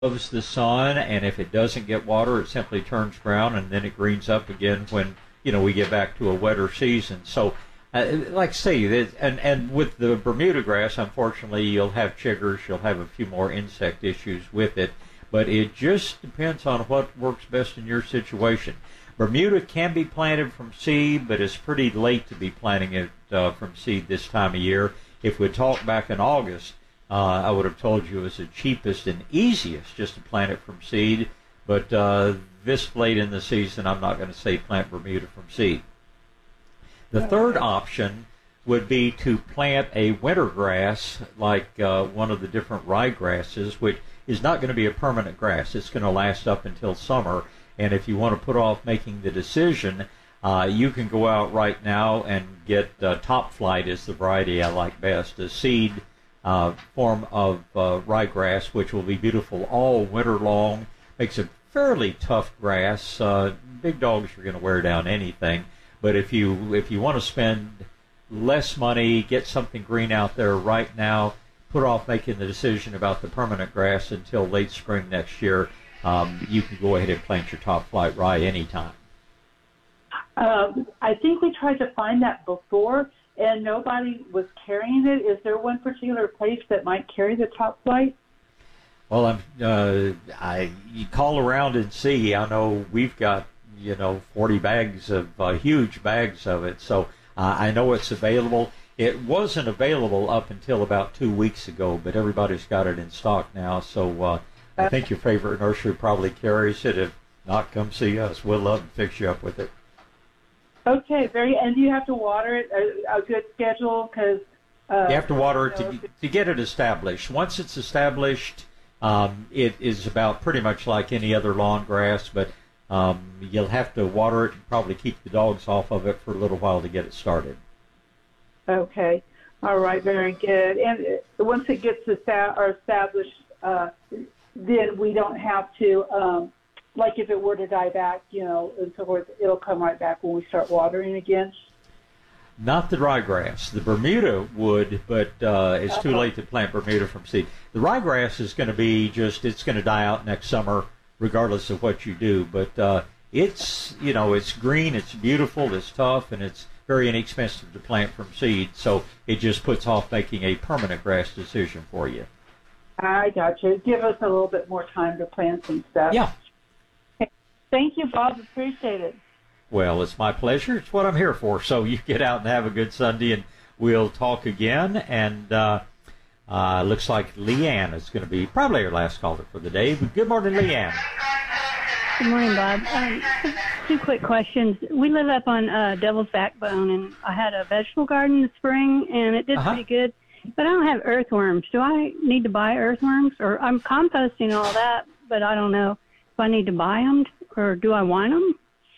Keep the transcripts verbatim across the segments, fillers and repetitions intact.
loves the sun, and if it doesn't get water, it simply turns brown, and then it greens up again when, you know, we get back to a wetter season. So, uh, like I say, it, and, and with the Bermuda grass, unfortunately, you'll have chiggers, you'll have a few more insect issues with it, but it just depends on what works best in your situation. Bermuda can be planted from seed, but it's pretty late to be planting it uh, from seed this time of year. If we talked back in August, uh, I would have told you it was the cheapest and easiest just to plant it from seed. But uh, this late in the season, I'm not going to say plant Bermuda from seed. The third option would be to plant a winter grass like uh, one of the different ryegrasses, which is not going to be a permanent grass. It's going to last up until summer. And if you want to put off making the decision, uh, you can go out right now and get uh, Top Flight is the variety I like best, a seed uh, form of uh, ryegrass, which will be beautiful all winter long. Makes a fairly tough grass. Uh, big dogs are going to wear down anything. But if you if you want to spend less money, get something green out there right now, put off making the decision about the permanent grass until late spring next year. Um, you can go ahead and plant your Top Flight rye anytime. Um, I think we tried to find that before, and nobody was carrying it. Is there one particular place that might carry the Top Flight? Well, I'm, uh, I you call around and see. I know we've got, you know, forty bags of uh, huge bags of it, so uh, I know it's available. It wasn't available up until about two weeks ago, but everybody's got it in stock now, so uh, I think your favorite nursery probably carries it. If not, come see us. We'll love to fix you up with it. Okay, very. And do you have to water it a, a good schedule? Because uh, you have to water it to, to get it established. Once it's established, um, it is about pretty much like any other lawn grass, but um, you'll have to water it and probably keep the dogs off of it for a little while to get it started. Okay. All right. Very good. And once it gets esta- or established, uh, then we don't have to, um, like if it were to die back, you know, and so forth, it'll come right back when we start watering again? Not the ryegrass. The Bermuda would, but uh, it's too late to plant Bermuda from seed. The ryegrass is going to be just, it's going to die out next summer regardless of what you do. But uh, it's, you know, it's green, it's beautiful, it's tough, and it's very inexpensive to plant from seed. So it just puts off making a permanent grass decision for you. I got you. Give us a little bit more time to plant some stuff. Yeah. Okay. Thank you, Bob. Appreciate it. Well, it's my pleasure. It's what I'm here for. So you get out and have a good Sunday, and we'll talk again. And uh, uh, looks like Leanne is going to be probably our last caller for the day. But good morning, Leanne. Good morning, Bob. Um, two quick questions. We live up on uh, Devil's Backbone, and I had a vegetable garden this spring, and it did Uh-huh. pretty good. But I don't have earthworms. Do I need to buy earthworms? Or I'm composting all that, but I don't know if I need to buy them or do I want them?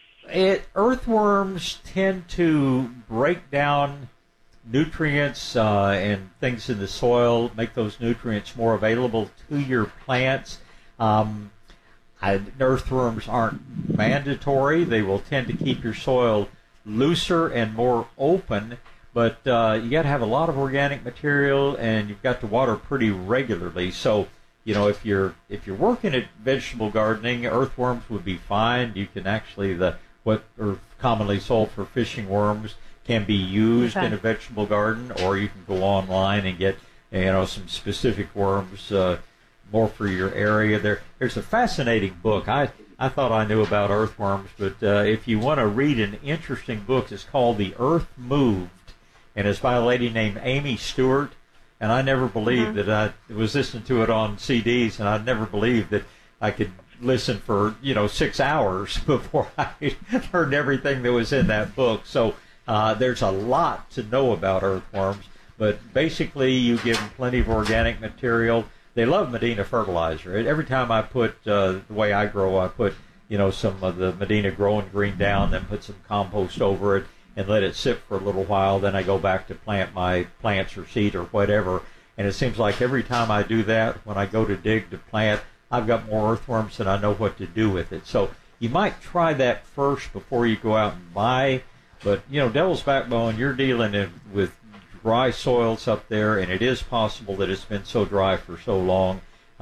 It, earthworms tend to break down nutrients uh, and things in the soil, make those nutrients more available to your plants. Um, I, earthworms aren't mandatory. They will tend to keep your soil looser and more open. But uh, you got to have a lot of organic material, and you've got to water pretty regularly. So, you know, if you're if you're working at vegetable gardening, earthworms would be fine. You can actually the what are commonly sold for fishing worms can be used okay. in a vegetable garden, or you can go online and get you know some specific worms uh, more for your area. There, there's a fascinating book. I I thought I knew about earthworms, but uh, if you want to read an interesting book, it's called The Earth Moved. And it's by a lady named Amy Stewart, and I never believed mm-hmm. that I was listening to it on C Ds, and I never believed that I could listen for, you know, six hours before I learned everything that was in that book. So uh, there's a lot to know about earthworms, but basically you give them plenty of organic material. They love Medina fertilizer. Every time I put, uh, the way I grow, I put, you know, some of the Medina growing green down, then put some compost over it, and let it sit for a little while. Then I go back to plant my plants or seed or whatever. And it seems like every time I do that, when I go to dig to plant, I've got more earthworms than I know what to do with it. So you might try that first before you go out and buy. But, you know, Devil's Backbone, you're dealing in, with dry soils up there, and it is possible that it's been so dry for so long.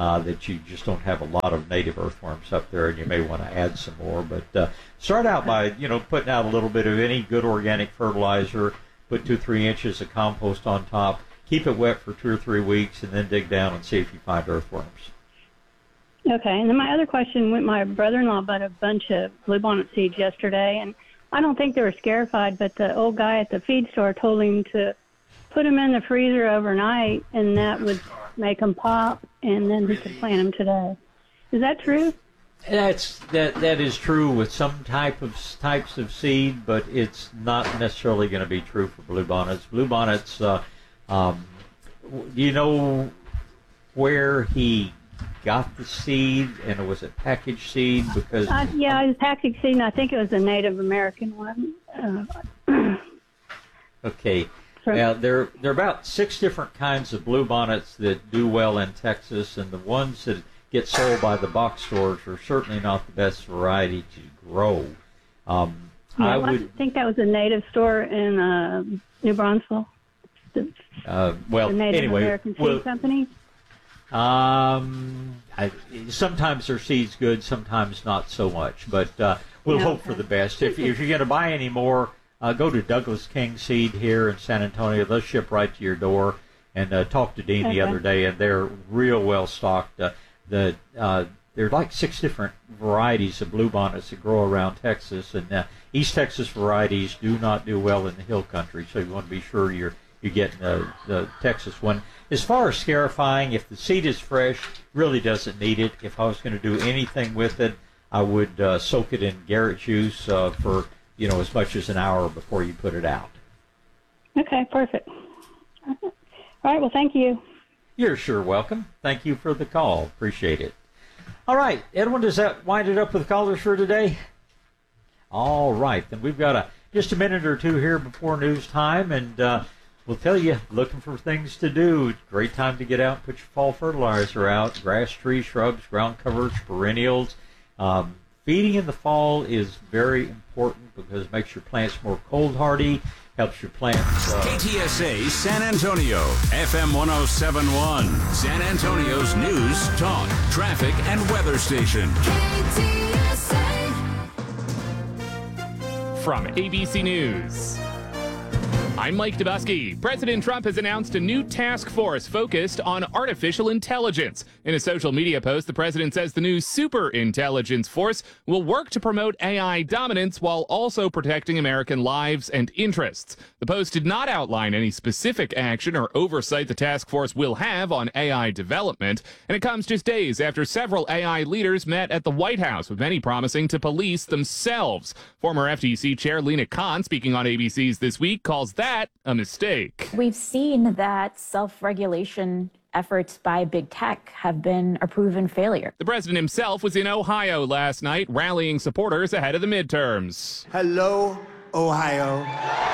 uh, that you just don't have a lot of native earthworms up there, and you may want to add some more. But uh, start out by, you know, putting out a little bit of any good organic fertilizer, put two, three inches of compost on top, keep it wet for two or three weeks, and then dig down and see if you find earthworms. Okay, and then my other question, went my brother-in-law bought a bunch of bluebonnet seeds yesterday, and I don't think they were scarified, but the old guy at the feed store told him to put them in the freezer overnight, and that would make them pop, and then he could plant them today. Is that true? That's that. That is true with some type of types of seed, but it's not necessarily going to be true for bluebonnets. Bluebonnets. Uh, um, do you know where he got the seed, and was it packaged seed? Because uh, yeah, it was packaged seed, and I think it was a Native American one. Uh, okay. Now, there, there are about six different kinds of bluebonnets that do well in Texas, and the ones that get sold by the box stores are certainly not the best variety to grow. Um, yeah, I well, would I think that was a native store in uh, New Brunswick. The, uh, well, the Native anyway, American Seed well, Company. Um, I, sometimes their seed's good, sometimes not so much, but uh, we'll yeah, hope okay. for the best. If, if you're going to buy any more, uh, go to Douglas King Seed here in San Antonio. They'll ship right to your door. And uh, talked to Dean okay. the other day, and they're real well stocked. Uh, the uh, there are like six different varieties of bluebonnets that grow around Texas, and uh, East Texas varieties do not do well in the hill country, so you want to be sure you're you're getting the, the Texas one. As far as scarifying, if the seed is fresh, really doesn't need it. If I was going to do anything with it, I would uh, soak it in Garrett juice uh, for you know as much as an hour before you put it out. Okay, perfect. All right, well, thank you. You're sure welcome. Thank you for the call. Appreciate it. All right, Edwin, does that wind it up with callers for today? All right, then we've got a just a minute or two here before news time, and uh, we'll tell you, looking for things to do. Great time to get out and put your fall fertilizer out. Grass, trees, shrubs, ground covers, perennials. Um, feeding in the fall is very important because it makes your plants more cold hardy, helps your plants. Uh, K T S A San Antonio, F M one oh seven point one, San Antonio's news, talk, traffic, and weather station. K T S A. From A B C News, I'm Mike Dubusky. President Trump has announced a new task force focused on artificial intelligence. In a social media post, the president says the new super intelligence force will work to promote A I dominance while also protecting American lives and interests. The post did not outline any specific action or oversight the task force will have on A I development, and it comes just days after several A I leaders met at the White House, with many promising to police themselves. Former F T C Chair Lena Khan, speaking on A B C's This Week, calls that a mistake. We've seen that self-regulation efforts by big tech have been a proven failure. The president himself was in Ohio last night, rallying supporters ahead of the midterms. Hello, Ohio.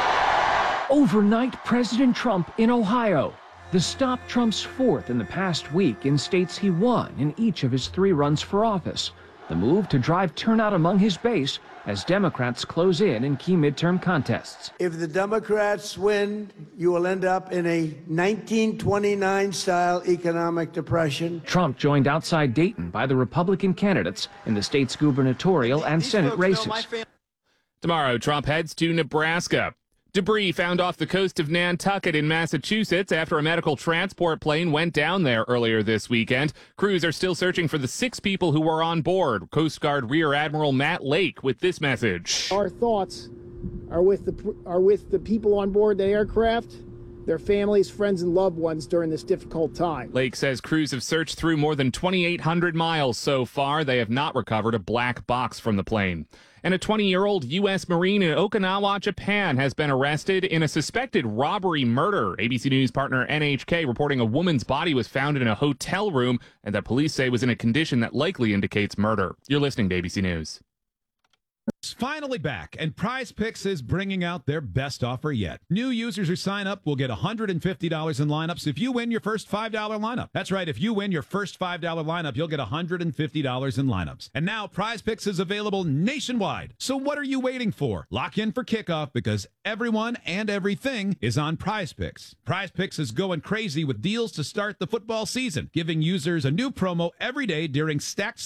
Overnight, President Trump in Ohio. The stop Trump's fourth in the past week in states he won in each of his three runs for office. The move to drive turnout among his base as Democrats close in in key midterm contests. If the Democrats win, you will end up in a nineteen twenty-nine style economic depression. Trump joined outside Dayton by the Republican candidates in the state's gubernatorial and Senate races. Tomorrow, Trump heads to Nebraska. Debris found off the coast of Nantucket in Massachusetts after a medical transport plane went down there earlier this weekend. Crews are still searching for the six people who were on board. Coast Guard Rear Admiral Matt Lake with this message. Our thoughts are with the are with the people on board the aircraft, their families, friends, and loved ones during this difficult time. Lake says crews have searched through more than twenty-eight hundred miles so far. They have not recovered a black box from the plane. And a twenty-year-old U S Marine in Okinawa, Japan, has been arrested in a suspected robbery murder. A B C News partner N H K reporting a woman's body was found in a hotel room and that police say was in a condition that likely indicates murder. You're listening to A B C News. It's finally back, and Prize Picks is bringing out their best offer yet. New users who sign up will get one hundred fifty dollars in lineups if you win your first five dollar lineup. That's right, if you win your first five dollar lineup, you'll get one hundred fifty dollars in lineups. And now Prize Picks is available nationwide. So what are you waiting for? Lock in for kickoff because everyone and everything is on Prize Picks. Prize Picks is going crazy with deals to start the football season, giving users a new promo every day during stacked